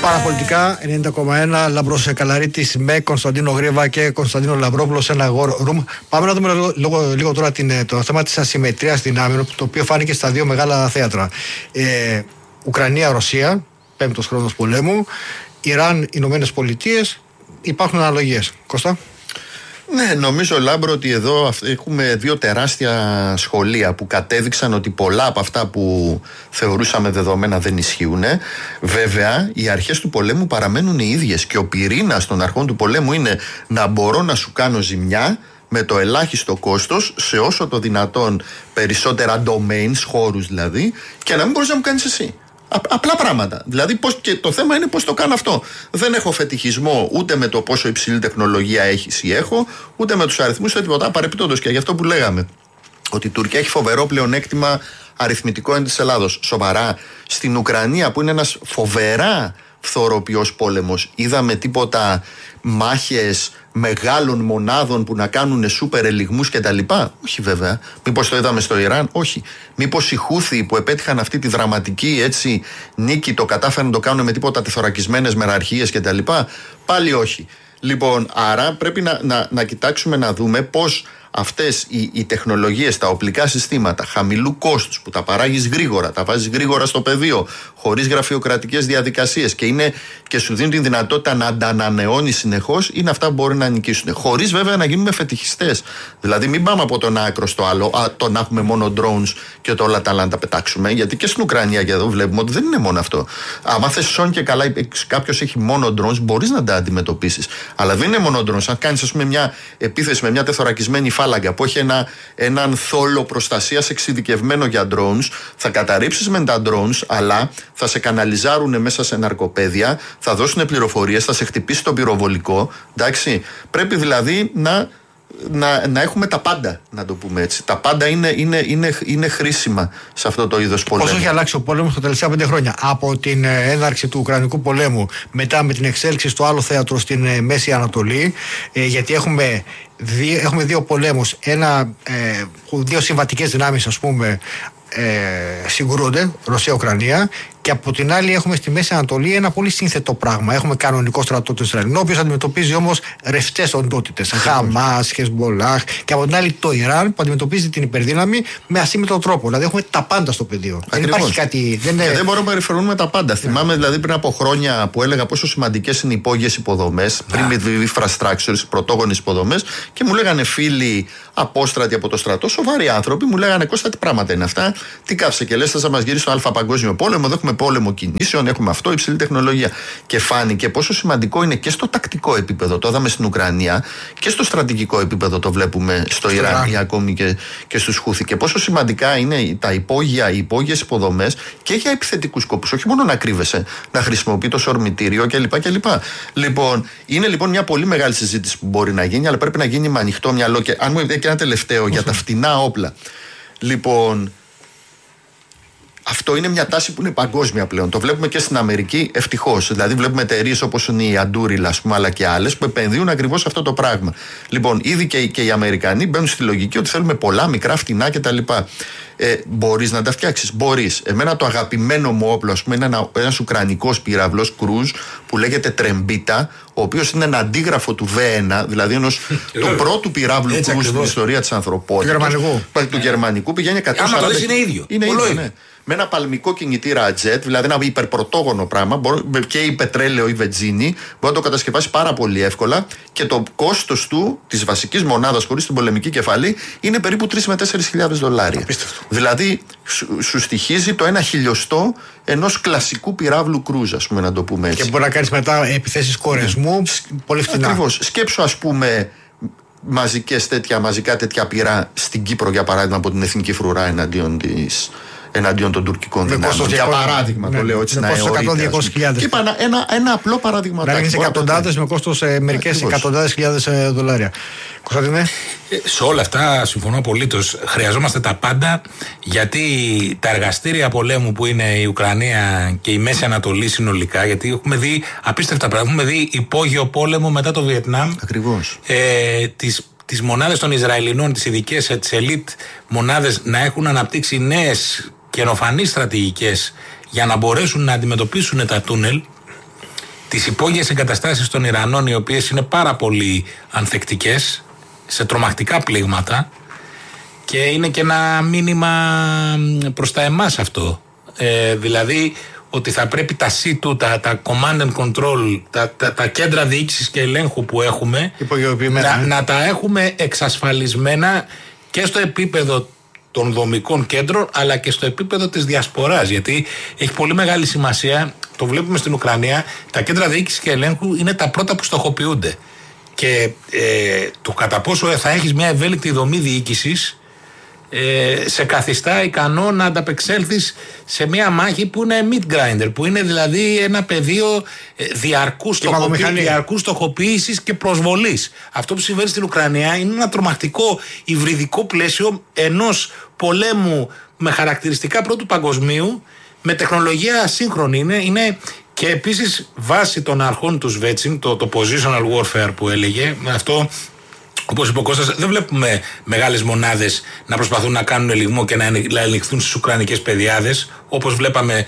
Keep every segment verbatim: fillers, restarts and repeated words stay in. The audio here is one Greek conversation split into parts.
Παραπολιτικά ενενήντα κόμμα ένα, Λαμπρός Καλαρίτης με Κωνσταντίνο Γρήβα και Κωνσταντίνο Λαμπρόπουλο σε ένα war room. Πάμε να δούμε λίγο, λίγο, λίγο τώρα την, το θέμα της ασυμμετρίας δυνάμεων, το οποίο φάνηκε στα δύο μεγάλα θέατρα. Ε, Ουκρανία-Ρωσία, πέμπτος χρόνος πολέμου, Ιράν-Ηνωμένες Πολιτείες, υπάρχουν αναλογίες. Κώστα. Ναι, νομίζω, Λάμπρο, ότι εδώ έχουμε δύο τεράστια σχολεία που κατέδειξαν ότι πολλά από αυτά που θεωρούσαμε δεδομένα δεν ισχύουν. Βέβαια, οι αρχές του πολέμου παραμένουν οι ίδιες και ο πυρήνας των αρχών του πολέμου είναι να μπορώ να σου κάνω ζημιά με το ελάχιστο κόστος σε όσο το δυνατόν περισσότερα domains, χώρους δηλαδή, και να μην μπορείς να μου κάνεις εσύ. Απλά πράγματα. Δηλαδή, πώς, και το θέμα είναι πώς το κάνω αυτό. Δεν έχω φετιχισμό ούτε με το πόσο υψηλή τεχνολογία έχει ή έχω, ούτε με τους αριθμούς, ούτε τίποτα. Παρεπιπτόντως, και γι' αυτό που λέγαμε, ότι η Τουρκία έχει φοβερό πλεονέκτημα αριθμητικό έναντι της Ελλάδος. Σοβαρά. Στην Ουκρανία, που είναι ένας φοβερά φθοροποιός πόλεμος, είδαμε τίποτα μάχες μεγάλων μονάδων που να κάνουν σούπερ ελιγμούς κτλ. Όχι, βέβαια. Μήπως το είδαμε στο Ιράν? Όχι. Μήπως οι Χούθοι που επέτυχαν αυτή τη δραματική έτσι νίκη το κατάφεραν να το κάνουν με τίποτα τεθωρακισμένες μεραρχίες κτλ? Πάλι όχι. Λοιπόν, άρα πρέπει να, να, να κοιτάξουμε να δούμε πώς αυτές οι, οι τεχνολογίες, τα οπλικά συστήματα χαμηλού κόστους που τα παράγεις γρήγορα, τα βάζεις γρήγορα στο πεδίο, χωρίς γραφειοκρατικές διαδικασίες και, είναι, και σου δίνουν τη δυνατότητα να αντανανεώνει συνεχώς, είναι αυτά που μπορεί να νικήσουν. Χωρίς βέβαια να γίνουμε φετιχιστές. Δηλαδή, μην πάμε από τον άκρο στο άλλο, α, το να έχουμε μόνο drones και το όλα τα άλλα να τα πετάξουμε. Γιατί και στην Ουκρανία και εδώ βλέπουμε ότι δεν είναι μόνο αυτό. Άμα θες σόν και καλά, κάποιος έχει μόνο drones, μπορείς να τα αντιμετωπίσεις. Αλλά δεν είναι μόνο drones. Αν κάνεις, ας πούμε, μια επίθεση με μια τεθωρακισμένη φάλαγγα που έχει ένα, έναν θόλο προστασίας εξειδικευμένο για drones, θα καταρρύψεις με τα drones, αλλά θα σε καναλιζάρουν μέσα σε ναρκοπαίδια, θα δώσουν πληροφορίες, θα σε χτυπήσει το πυροβολικό. Εντάξει. Πρέπει δηλαδή να, να, να έχουμε τα πάντα, να το πούμε έτσι. Τα πάντα είναι, είναι, είναι, είναι χρήσιμα σε αυτό το είδος πολέμου. Πώς έχει αλλάξει ο πόλεμος τα τελευταία πέντε χρόνια? Από την έναρξη του Ουκρανικού πολέμου, μετά με την εξέλιξη στο άλλο θέατρο στην Μέση Ανατολή, ε, γιατί έχουμε Δύο, έχουμε δύο πολέμους, ένα, ε, δύο συμβατικές δυνάμεις, ας πούμε, ε, συγκρούνται, Ρωσία-Ουκρανία, και από την άλλη έχουμε στη Μέση Ανατολή ένα πολύ σύνθετο πράγμα. Έχουμε κανονικό στρατό του Ισραηλινό, ο οποίος αντιμετωπίζει όμως ρευστές οντότητες, Χαμάς, Χεσμολάχ, και από την άλλη το Ιράν που αντιμετωπίζει την υπερδύναμη με ασύμμετρο τρόπο. Δηλαδή έχουμε τα πάντα στο πεδίο. Ακριβώς. Δεν υπάρχει κάτι. Δεν, είναι... δεν μπορούμε να περιφερονούμε τα πάντα. Yeah. Θυμάμαι δηλαδή πριν από χρόνια που έλεγα πόσο σημαντικές είναι οι υπόγειες υποδομές, yeah. primitive infrastructures, πρωτόγονες υποδομές, και μου λέγανε φίλοι απόστρατοι από το στρατό, σοβαροί άνθρωποι, μου λέγανε Κώστα, τι πράγματα είναι αυτά, τι κάθεσαι και λες, θα μας γυρίσει στον Α Παγκόσμιο Πόλεμο, εδώ έχουμε πόλεμο κινήσεων, έχουμε αυτό, υψηλή τεχνολογία. Και φάνηκε πόσο σημαντικό είναι και στο τακτικό επίπεδο, το είδαμε στην Ουκρανία, και στο στρατηγικό επίπεδο το βλέπουμε στο, στο Ιράν ή ακόμη και, και στους Χούθη. Και πόσο σημαντικά είναι τα υπόγεια, οι υπόγειες υποδομές και για επιθετικούς σκοπούς, όχι μόνο να κρύβεσαι, να χρησιμοποιεί το ορμητήριο κλπ. κλπ. Λοιπόν, είναι λοιπόν μια πολύ μεγάλη συζήτηση που μπορεί να γίνει, αλλά πρέπει να γίνει με ανοιχτό μυαλό. Και αν μου και ένα τελευταίο για τα φτηνά όπλα. Λοιπόν, αυτό είναι μια τάση που είναι παγκόσμια πλέον. Το βλέπουμε και στην Αμερική, ευτυχώς. Δηλαδή, βλέπουμε εταιρείες όπως είναι η Αντούριλ, ας πούμε, αλλά και άλλες που επενδύουν ακριβώς σε αυτό το πράγμα. Λοιπόν, ήδη και, και οι Αμερικανοί μπαίνουν στη λογική ότι θέλουμε πολλά, μικρά, φτηνά κτλ. Ε, μπορείς να τα φτιάξεις? Μπορείς. Εμένα το αγαπημένο μου όπλο, ας πούμε, είναι ένα, ένας ουκρανικός πύραυλος κρούζ που λέγεται Τρεμπίτα, ο οποίος είναι ένα αντίγραφο του βι ένα, δηλαδή ενός του πρώτου πυράβλου κρούζ στην ιστορία της ανθρωπότητας. Του γερμανικού. Του γερμανικού πηγαίνει εκατόν σαράντα. Άμα το είναι ίδιο. Είναι ίδιο, ναι. Με ένα παλμικό κινητήρα jet, δηλαδή ένα υπερπρωτόγονο πράγμα, και η πετρέλαιο ή βενζίνη, μπορεί να το κατασκευάσει πάρα πολύ εύκολα, και το κόστος του, της βασικής μονάδας χωρίς την πολεμική κεφαλή, είναι περίπου τρεις με τέσσερις χιλιάδες δολάρια. Απίστευτο. Δηλαδή σου, σου στοιχίζει το ένα χιλιοστό ενός κλασικού πυράβλου κρούζ, ας πούμε, να το πούμε έτσι. Και μπορεί να κάνεις μετά επιθέσεις κορεσμού, yeah. πολύ φτηνά. Ακριβώς. Σκέψου, ας πούμε, μαζικές τέτοια, μαζικά τέτοια πυρά στην Κύπρο, για παράδειγμα, από την Εθνική Φρουρά εναντίον της. εναντίον των τουρκικών δυνάμεων. Για παράδειγμα, ναι, το λέω έτσι, να εωρείται. Και είπα ένα, ένα, ένα απλό παράδειγμα. Να ρίχνεις εκατοντάδες με κόστος ε, μερικές εκατοντάδες χιλιάδες ε, δολάρια. Κωνσταντίνε. Ε, σε όλα αυτά συμφωνώ απολύτως. Χρειαζόμαστε τα πάντα, γιατί τα εργαστήρια πολέμου που είναι η Ουκρανία και η Μέση Ανατολή συνολικά, γιατί έχουμε δει απίστευτα πράγματα. Έχουμε δει υπόγειο πόλεμο μετά το Βιετνάμ. Ακριβώς. Ε, τις τις μονάδες των Ισραηλινών, τις ειδικές, τις ελίτ μονάδες, να έχουν αναπτύξει νέες καινοφανείς στρατηγικές για να μπορέσουν να αντιμετωπίσουν τα τούνελ. τις υπόγειες εγκαταστάσεις των Ιρανών, οι οποίες είναι πάρα πολύ ανθεκτικές σε τρομακτικά πλήγματα, και είναι και ένα μήνυμα προς τα εμάς αυτό. Ε, δηλαδή ότι θα πρέπει τα σι του, τα, τα command and control, τα, τα, τα κέντρα διοίκησης και ελέγχου που έχουμε, να, να τα έχουμε εξασφαλισμένα και στο επίπεδο των δομικών κέντρων, αλλά και στο επίπεδο της διασποράς, γιατί έχει πολύ μεγάλη σημασία, το βλέπουμε στην Ουκρανία, τα κέντρα διοίκησης και ελέγχου είναι τα πρώτα που στοχοποιούνται, και ε, το κατά πόσο θα έχεις μια ευέλικτη δομή διοίκησης ε, σε καθιστά ικανό να ανταπεξέλθεις σε μια μάχη που είναι meat grinder, που είναι δηλαδή ένα πεδίο ε, διαρκούς, στοχοποίησης, διαρκούς στοχοποίησης και προσβολής. Αυτό που συμβαίνει στην Ουκρανία είναι ένα τρομακτικό υβριδικό πλαίσιο ενός πολέμου με χαρακτηριστικά πρώτου παγκοσμίου, με τεχνολογία σύγχρονη. Είναι, είναι και επίσης βάσει των αρχών του Σβέτσιν, το, το positional warfare που έλεγε, αυτό, όπως είπε ο Κώστας, δεν βλέπουμε μεγάλες μονάδες να προσπαθούν να κάνουν ελιγμό και να ελιχθούν στις ουκρανικές πεδιάδες, όπως βλέπαμε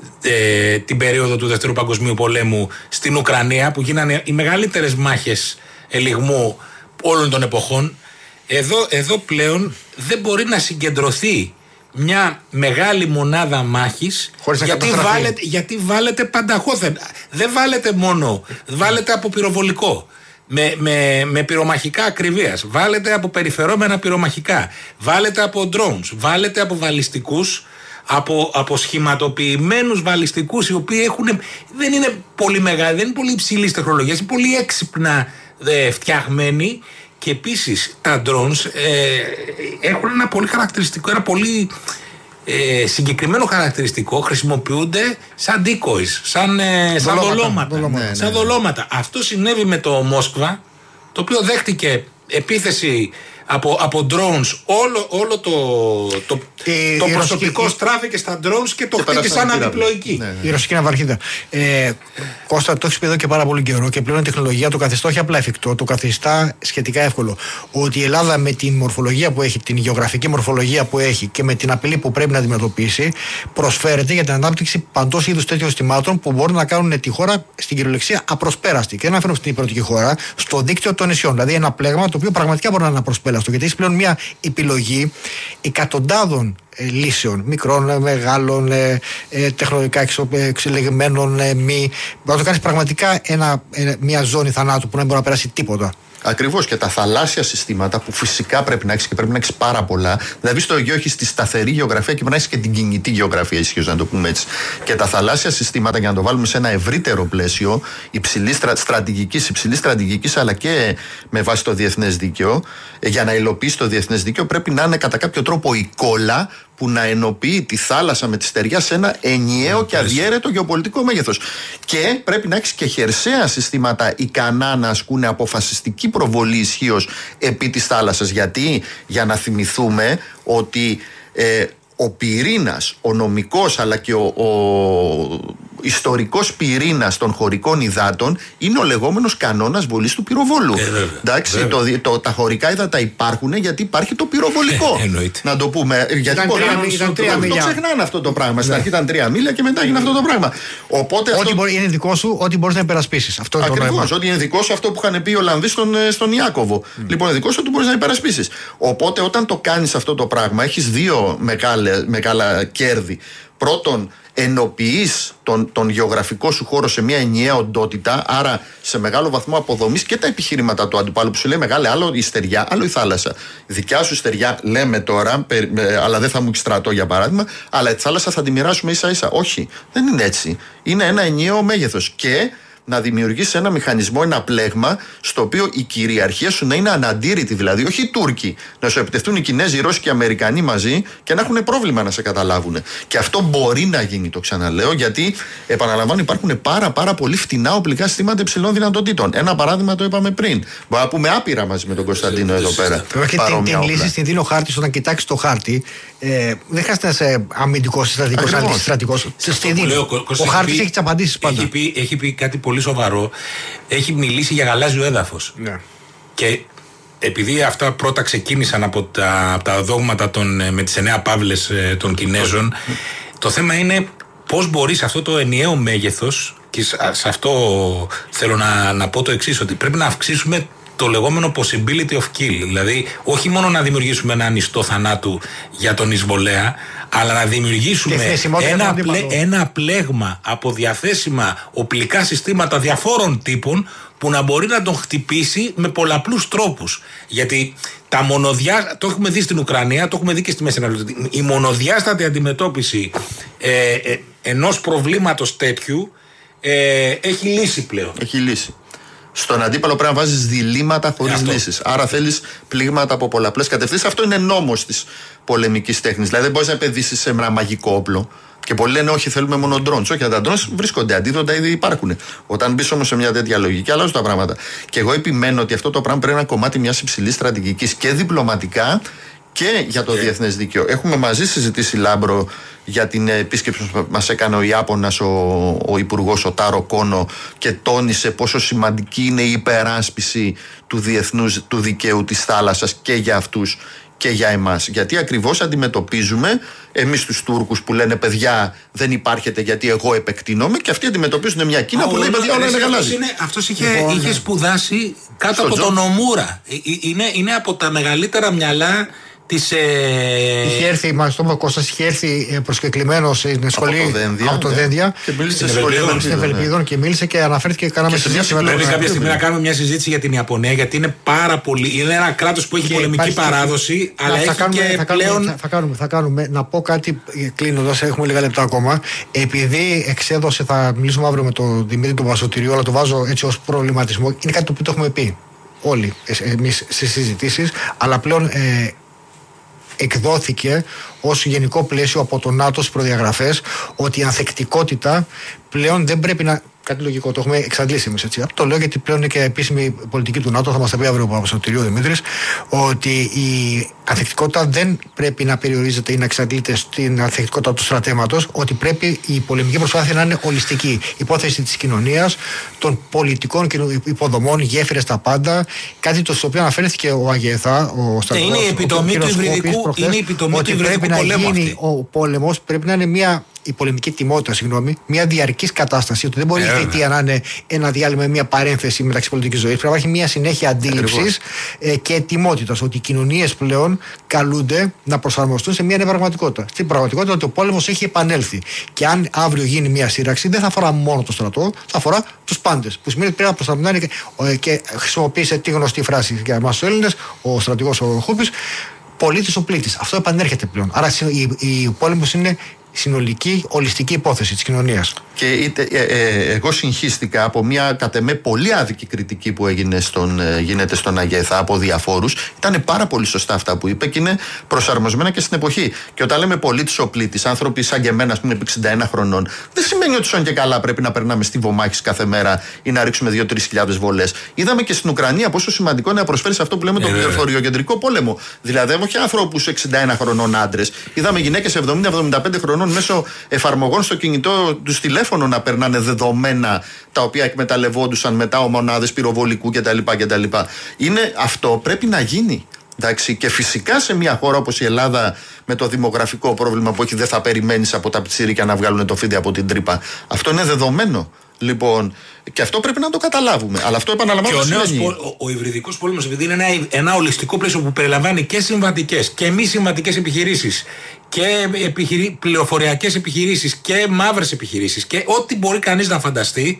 ε, την περίοδο του Δευτέρου Παγκοσμίου Πολέμου στην Ουκρανία, που γίνανε οι μεγαλύτερες μάχες ελιγμού όλων των εποχών. Εδώ, εδώ πλέον δεν μπορεί να συγκεντρωθεί μια μεγάλη μονάδα μάχης, γιατί βάλετε, γιατί βάλετε πανταχώθεν. Δεν βάλετε μόνο, βάλετε από πυροβολικό, με, με, με πυρομαχικά ακριβίας, βάλετε από περιφερόμενα πυρομαχικά, βάλετε από drones, βάλετε από βαλιστικούς, από, από σχηματοποιημένους βαλιστικούς, οι οποίοι έχουν, δεν είναι πολύ μεγάλοι, δεν είναι πολύ υψηλής τεχνολογίας, είναι πολύ έξυπνα ε, φτιαγμένοι. Και επίσης τα drones ε, έχουν ένα πολύ χαρακτηριστικό, ένα πολύ ε, συγκεκριμένο χαρακτηριστικό. Χρησιμοποιούνται σαν decoys, σαν, ε, σαν δολώματα. δολώματα. Ναι, σαν ναι, δολώματα. Ναι. Αυτό συνέβη με το Μόσκβα, το οποίο δέχτηκε επίθεση από, από drones, όλο, όλο το, το, ε, το προσωπικό ρωσική... στράφηκε στα drones και το χτύπησαν αντιπλοϊκή. Ναι, ναι. Η ρωσική ναυαρχίδα. Ε, Κώστα, το έχει πει εδώ και πάρα πολύ καιρό, και πλέον η τεχνολογία το καθιστά όχι απλά εφικτό, το καθιστά σχετικά εύκολο. Ότι η Ελλάδα με την μορφολογία που έχει, την γεωγραφική μορφολογία που έχει και με την απειλή που πρέπει να αντιμετωπίσει, προσφέρεται για την ανάπτυξη παντός είδους τέτοιων συστημάτων που μπορούν να κάνουν τη χώρα στην κυριολεξία απροσπέραστη. Και δεν αναφέρω στην υπηρετική χώρα, στο δίκτυο των νησιών. Δηλαδή ένα πλέγμα το οποίο πραγματικά μπορεί να είναι απροσπέραστο. Γιατί έχει πλέον μια επιλογή εκατοντάδων ε, λύσεων, μικρών, ε, μεγάλων, ε, ε, τεχνολογικά εξο, ε, εξελιγμένων, ε, μη. Μπορεί να το κάνει πραγματικά ένα, ε, μια ζώνη θανάτου που δεν μπορεί να περάσει τίποτα. Ακριβώς, και τα θαλάσσια συστήματα που φυσικά πρέπει να έχεις και πρέπει να έχεις πάρα πολλά. Δηλαδή στο Αιγαίο έχεις τη σταθερή γεωγραφία και πρέπει να έχεις και την κινητή γεωγραφία, ισχύως να το πούμε έτσι. Και τα θαλάσσια συστήματα, για να το βάλουμε σε ένα ευρύτερο πλαίσιο υψηλής στρα, στρατηγικής, υψηλής στρατηγικής, αλλά και με βάση το διεθνές δίκαιο, για να υλοποιήσει το διεθνές δίκαιο, πρέπει να είναι κατά κάποιο τρόπο η κόλλα που να ενοποιεί τη θάλασσα με τη στεριά σε ένα ενιαίο mm, και αδιέρετο γεωπολιτικό μέγεθος. Και πρέπει να έχεις και χερσαία συστήματα ικανά να ασκούν αποφασιστική προβολή ισχύως επί της θάλασσας. Γιατί, για να θυμηθούμε ότι ε, ο πυρήνας, ο νομικός αλλά και ο, ο ιστορικός πυρήνας των χωρικών υδάτων είναι ο λεγόμενος κανόνας βολής του πυροβόλου. Ε, βέβαια, Εντάξει, βέβαια. Το, το, τα χωρικά ύδατα υπάρχουν γιατί υπάρχει το πυροβολικό. Ε, να το πούμε. Γιατί ήταν τρία, το, ήταν τρία το, το ξεχνάνε αυτό το πράγμα. Στην αρχή ήταν τρία μίλια και μετά έγινε αυτό το πράγμα. Οπότε ό,τι αυτό... μπορεί, είναι δικό σου, ό,τι μπορείς να υπερασπίσεις. Ακριβώς, ό,τι είναι δικό σου, αυτό που είχαν πει οι Ολλανδοί στον, στον Ιάκωβο. Mm. Λοιπόν, είναι δικό σου, ό,τι μπορείς να υπερασπίσεις. Οπότε όταν το κάνεις αυτό το πράγμα, έχεις δύο μεγάλα, μεγάλα κέρδη. Πρώτον, ενοποιείς τον, τον γεωγραφικό σου χώρο σε μια ενιαία οντότητα, άρα σε μεγάλο βαθμό αποδομής και τα επιχειρήματα του αντιπάλου που σου λέει μεγάλε, άλλο η στεριά, άλλο η θάλασσα. Δικιά σου στεριά, λέμε τώρα, πε, ε, αλλά δεν θα μου στρατώ για παράδειγμα, αλλά τη θάλασσα θα τη μοιράσουμε ίσα ίσα. Όχι, δεν είναι έτσι. Είναι ένα ενιαίο μέγεθος. Και να δημιουργήσει ένα μηχανισμό, ένα πλέγμα, στο οποίο η κυριαρχία σου να είναι αναντήρητη. Δηλαδή, όχι οι Τούρκοι να σου επιτεθούν οι Κινέζοι, οι Ρώσοι και οι Αμερικανοί μαζί και να έχουν πρόβλημα να σε καταλάβουν. Και αυτό μπορεί να γίνει, το ξαναλέω, γιατί επαναλαμβάνω, υπάρχουν πάρα, πάρα πολύ φτηνά οπλικά συστήματα υψηλών δυνατοτήτων. Ένα παράδειγμα το είπαμε πριν. Μπορούμε να πούμε άπειρα μαζί με τον Κωνσταντίνο εδώ πέρα. Και την, την λύση στην δίνει ο χάρτη, όταν κοιτάξει το χάρτη, ε, δεν χρειάζεται να είσαι αμυντικό ή στρατηγικό. Ο χάρτη έχει τι απαντήσει πάντα. Έχει πει, έχει πει κάτι πολύ σοβαρό. Έχει μιλήσει για γαλάζιο έδαφος. Ναι. Και επειδή αυτά πρώτα ξεκίνησαν από τα, από τα δόγματα των, με τις εννέα παύλες των Κινέζων, το θέμα είναι πώς μπορείς αυτό το ενιαίο μέγεθος και σε αυτό θέλω να, να πω το εξής, ότι πρέπει να αυξήσουμε το λεγόμενο possibility of kill. Δηλαδή, όχι μόνο να δημιουργήσουμε ένα ανιστό θανάτου για τον εισβολέα, αλλά να δημιουργήσουμε ένα, πλέ, ένα πλέγμα από διαθέσιμα οπλικά συστήματα διαφόρων τύπων που να μπορεί να τον χτυπήσει με πολλαπλούς τρόπους. Γιατί τα μονοδιά, το έχουμε δει στην Ουκρανία, το έχουμε δει και στη Μέση Ανατολή. Η μονοδιάστατη αντιμετώπιση ε, ε, ενός προβλήματος τέτοιου ε, έχει λύσει πλέον. Έχει λύσει. Στον αντίπαλο πρέπει να βάζεις διλήμματα χωρίς λύσεις. Άρα θέλεις πλήγματα από πολλαπλές κατευθύνσεις. Αυτό είναι νόμος της πολεμικής τέχνης. Δηλαδή δεν μπορείς να επενδύσεις σε ένα μαγικό όπλο. Και πολλοί λένε όχι, θέλουμε μόνο drones. Όχι, τα drones βρίσκονται αντίδοτα, ήδη υπάρχουν. Όταν μπεις όμως σε μια τέτοια λογική, αλλάζουν τα πράγματα. Και εγώ επιμένω ότι αυτό το πράγμα πρέπει να είναι κομμάτι μιας υψηλής στρατηγικής και διπλωματικά και για το yeah. διεθνές δίκαιο. Έχουμε μαζί συζητήσει, Λάμπρο, για την επίσκεψη που μας έκανε ο Ιάπωνας ο, ο Υπουργός ο Τάρο Κόνο και τόνισε πόσο σημαντική είναι η υπεράσπιση του διεθνούς του δικαίου της θάλασσας και για αυτούς και για εμάς. Γιατί ακριβώς αντιμετωπίζουμε εμείς τους Τούρκους που λένε παιδιά δεν υπάρχετε γιατί εγώ επεκτείνομαι, και αυτοί αντιμετωπίζουν μια Κίνα Α, που λέει παιδιά όλα είναι γαλάζια. Αυτός είχε, λοιπόν, είχε σπουδάσει κάτω από τον Ομούρα. Είναι, είναι από τα μεγαλύτερα μυαλά της, ε... Είχε έρθει, μας το είπε ο Κώστας, είχε έρθει προσκεκλημένος στην σχολή από το Δένδια και μίλησε στην Ευελπίδων και μίλησε και αναφέρθηκε και κάναμε συζήτηση. Πρέπει κάποια στιγμή να κάνουμε μια συζήτηση για την Ιαπωνία, γιατί είναι πάρα πολύ. Είναι ένα κράτος που έχει και πολεμική παράδοση, αλλά έχει κάνουμε, και θα πλέον. Κάνουμε, θα, κάνουμε, θα κάνουμε. Να πω κάτι κλείνοντας, έχουμε λίγα λεπτά ακόμα. Επειδή εξέδωσε, θα μιλήσουμε αύριο με τον Δημήτρη τον Βασοτηρίου, αλλά το βάζω έτσι ως προβληματισμό. Είναι κάτι που το έχουμε πει όλοι εμείς στις συζητήσεις, αλλά πλέον. Ε, εκδόθηκε ως γενικό πλαίσιο από το ΝΑΤΟ στις προδιαγραφές ότι η ανθεκτικότητα πλέον δεν πρέπει να. Κάτι λογικό, το έχουμε εξαντλήσει εμείς έτσι. Το λέω γιατί πλέον είναι και επίσημη πολιτική του ΝΑΤΟ, θα μας τα πει αύριο από τον Δημήτρης, ότι η ανθεκτικότητα δεν πρέπει να περιορίζεται ή να εξαντλείται στην ανθεκτικότητα του στρατεύματος, ότι πρέπει η πολεμική προσπάθεια να είναι ολιστική. Υπόθεση της κοινωνίας, των πολιτικών υποδομών, γέφυρες τα πάντα, κάτι το στο οποίο αναφέρθηκε ο Αγιεθά, ο στρατηγός. Είναι η επιτομή του υβριδικού πολέμου. Ότι πρέπει να γίνει ο πόλεμος, πρέπει να είναι μια. Η πολεμική τιμότητα, συγγνώμη, μια διαρκής κατάσταση, ότι δεν μπορεί η θητεία να είναι ένα διάλειμμα, μια παρένθεση μεταξύ πολιτικής ζωής. Πρέπει να υπάρχει μια συνέχεια αντίληψης ε, και ετοιμότητας, ότι οι κοινωνίες πλέον καλούνται να προσαρμοστούν σε μια νέα πραγματικότητα. Στην πραγματικότητα ότι ο πόλεμος έχει επανέλθει. Και αν αύριο γίνει μια σύραξη, δεν θα αφορά μόνο το στρατό, θα αφορά τους πάντες. Που σημαίνει ότι πρέπει να προσαρμοστούν και, ε, και χρησιμοποίησε τη γνωστή φράση για εμάς τους Έλληνες, ο στρατηγός ο Χούπης, πολίτης ο πλήτης. Αυτό επανέρχεται πλέον. Άρα ο πόλεμος είναι συνολική, ολιστική υπόθεση της κοινωνίας. Και είτε, ε, ε, εγώ συγχύστηκα από μια κατ' εμέ πολύ άδικη κριτική που έγινε στον, ε, γίνεται στον Αγιεθά από διαφόρους. Ήταν πάρα πολύ σωστά αυτά που είπε και είναι προσαρμοσμένα και στην εποχή. Και όταν λέμε πολίτης ο πλήτης, άνθρωποι σαν και εμένα που είναι επί εξήντα ένα χρονών, δεν σημαίνει ότι σαν και καλά πρέπει να περνάμε στιβομάχης κάθε μέρα ή να ρίξουμε δύο με τρεις χιλιάδες βολές. Είδαμε και στην Ουκρανία πόσο σημαντικό είναι να προσφέρει αυτό που λέμε τον πληροφοριοκεντρικό πόλεμο. Δηλαδή, όχι ανθρώπους εξήντα ένα χρονών άντρες. Είδαμε γυναίκες εβδομήντα με εβδομήντα πέντε χρονών μέσω εφαρμογών στο κινητό του τηλέφωνο να περνάνε δεδομένα τα οποία εκμεταλλευόντουσαν μετά ομονάδες πυροβολικού κτλ. κτλ. Είναι, αυτό πρέπει να γίνει. Εντάξει, και φυσικά σε μια χώρα όπως η Ελλάδα, με το δημογραφικό πρόβλημα που έχει, δεν θα περιμένεις από τα πιτσίρικα να βγάλουν το φίδι από την τρύπα. Αυτό είναι δεδομένο. Λοιπόν, και αυτό πρέπει να το καταλάβουμε. Αλλά αυτό επαναλαμβάνω. Και ο νέος, ο, ο υβριδικός πόλεμος, επειδή είναι ένα, ένα ολιστικό πλαίσιο που περιλαμβάνει και συμβατικές και μη συμβατικές επιχειρήσεις και επιχειρη, πληροφοριακές επιχειρήσεις και μαύρες επιχειρήσεις και ό,τι μπορεί κανείς να φανταστεί,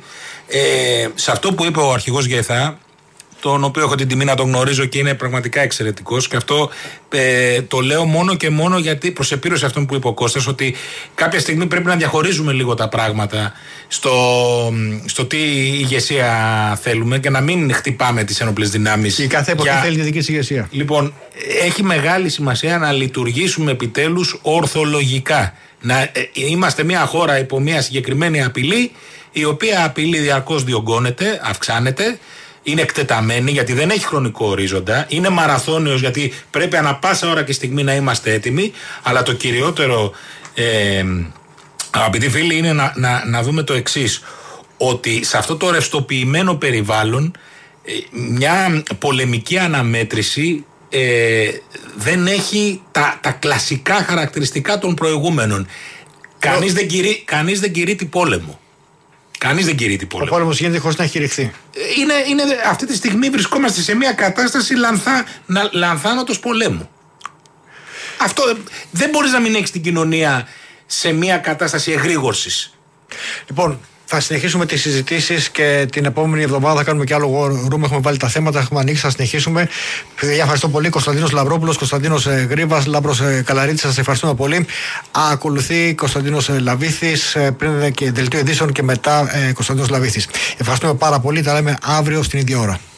ε, σε αυτό που είπε ο αρχηγός Γεθά, τον οποίο έχω την τιμή να τον γνωρίζω και είναι πραγματικά εξαιρετικός, και αυτό ε, το λέω μόνο και μόνο γιατί προς επίρρωση αυτόν που είπε ο Κώστας, ότι κάποια στιγμή πρέπει να διαχωρίζουμε λίγο τα πράγματα στο, στο τι ηγεσία θέλουμε και να μην χτυπάμε τις ένοπλες δυνάμεις. Η κάθε εποχή θέλει τη δική της ηγεσία. Λοιπόν, έχει μεγάλη σημασία να λειτουργήσουμε επιτέλους ορθολογικά. Να ε, είμαστε μια χώρα υπό μια συγκεκριμένη απειλή, η οποία απειλή διαρκώς διωγγώνεται, αυξάνεται. Είναι εκτεταμένη γιατί δεν έχει χρονικό ορίζοντα. Είναι μαραθώνιος γιατί πρέπει ανα πάσα ώρα και στιγμή να είμαστε έτοιμοι. Αλλά το κυριότερο, ε, αγαπητοί φίλοι, είναι να, να, να δούμε το εξής. Ότι σε αυτό το ρευστοποιημένο περιβάλλον, ε, μια πολεμική αναμέτρηση ε, δεν έχει τα, τα κλασικά χαρακτηριστικά των προηγούμενων. Κανείς δεν, κηρύ, κανείς δεν κηρύττει πόλεμο. Κανείς δεν κηρύττει πόλεμο. Ο πόλεμος γίνεται χωρίς να κηρυχθεί. Είναι, είναι, αυτή τη στιγμή βρισκόμαστε σε μια κατάσταση λανθά, να, λανθάνωτος πολέμου. Αυτό δεν μπορείς να μην έχεις την κοινωνία σε μια κατάσταση εγρήγορσης. Λοιπόν, θα συνεχίσουμε τις συζητήσεις και την επόμενη εβδομάδα θα κάνουμε και άλλο room. Έχουμε βάλει τα θέματα, έχουμε ανοίξει, θα συνεχίσουμε. Παιδιά, ευχαριστώ πολύ. Κωνσταντίνος Λαυρόπουλος, Κωνσταντίνος Γρήβας, Λάμπρος Καλαρίτης, σας ευχαριστούμε πολύ. Ακολουθεί Κωνσταντίνος Λαβίθης, πριν και δελτίο ειδήσεων και μετά Κωνσταντίνος Λαβίθης. Ευχαριστούμε πάρα πολύ. Τα λέμε αύριο στην ίδια ώρα.